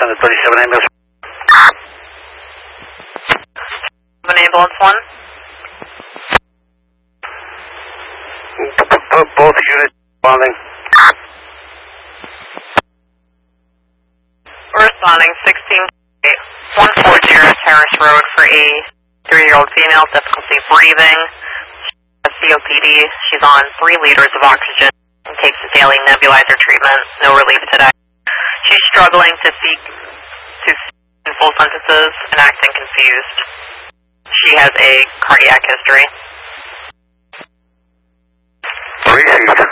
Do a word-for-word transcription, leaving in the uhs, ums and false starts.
send a thirty-seven ambulance. An ambulance one. Both units responding. Responding sixteen one forty Terrace Road for a three-year-old female, difficulty breathing, C O P D. She's on three liters of oxygen and takes a daily nebulizer treatment. No relief today. She's struggling to speak to in full sentences and acting confused. She has a cardiac history. Received.